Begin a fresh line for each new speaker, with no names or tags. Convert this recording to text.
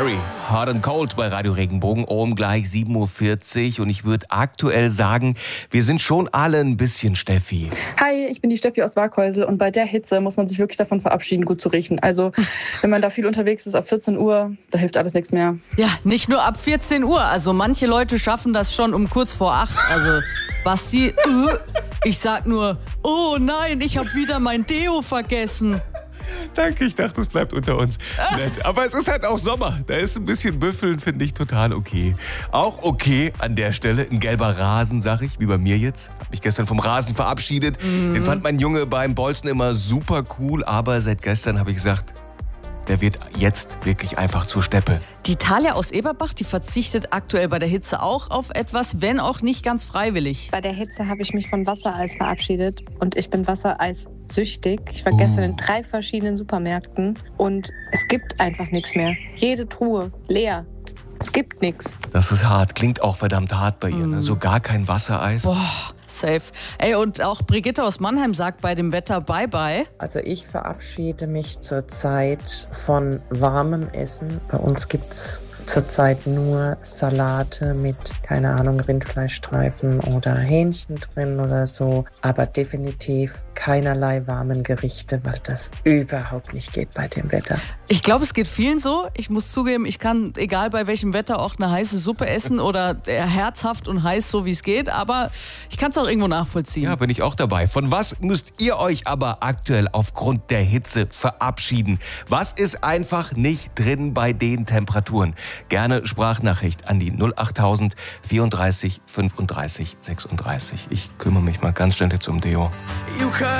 Perry, Hot and Cold bei Radio Regenbogen um gleich 7.40 Uhr. Und ich würde aktuell sagen, wir sind schon alle ein bisschen Steffi.
Hi, ich bin die Steffi aus Waghäusel und bei der Hitze muss man sich wirklich davon verabschieden, gut zu riechen. Also wenn man da viel unterwegs ist, ab 14 Uhr, da hilft alles nichts mehr.
Ja, nicht nur ab 14 Uhr. Also manche Leute schaffen das schon um kurz vor 8. Also Basti, ich sag nur, oh nein, ich habe wieder mein Deo vergessen.
Danke, ich dachte, es bleibt unter uns. Nett. Aber es ist halt auch Sommer. Da ist ein bisschen Büffeln, finde ich total okay. Auch okay an der Stelle ein gelber Rasen, sag ich, wie bei mir jetzt. Hab mich gestern vom Rasen verabschiedet. Den fand mein Junge beim Bolzen immer super cool. Aber seit gestern habe ich gesagt, der wird jetzt wirklich einfach zur Steppe.
Die Talia aus Eberbach, die verzichtet aktuell bei der Hitze auch auf etwas, wenn auch nicht ganz freiwillig.
Bei der Hitze habe ich mich von Wassereis verabschiedet und ich bin Wassereis süchtig. Ich war gestern in 3 verschiedenen Supermärkten und es gibt einfach nichts mehr. Jede Truhe leer. Es gibt nichts.
Das ist hart. Klingt auch verdammt hart bei ihr. Ne? So gar kein Wassereis.
Boah, safe. Ey, und auch Brigitte aus Mannheim sagt bei dem Wetter Bye-bye.
Also ich verabschiede mich zurzeit von warmem Essen. Bei uns gibt's zurzeit nur Salate mit, keine Ahnung, Rindfleischstreifen oder Hähnchen drin oder so. Aber definitiv keinerlei warmen Gerichte, weil das überhaupt nicht geht bei dem Wetter.
Ich glaube, es geht vielen so. Ich muss zugeben, ich kann, egal bei welchem Wetter, auch eine heiße Suppe essen oder herzhaft und heiß, so wie es geht. Aber ich kann es auch irgendwo nachvollziehen.
Ja, bin ich auch dabei. Von was müsst ihr euch aber aktuell aufgrund der Hitze verabschieden? Was ist einfach nicht drin bei den Temperaturen? Gerne Sprachnachricht an die 08000 34 35 36. Ich kümmere mich mal ganz schnell jetzt um Deo.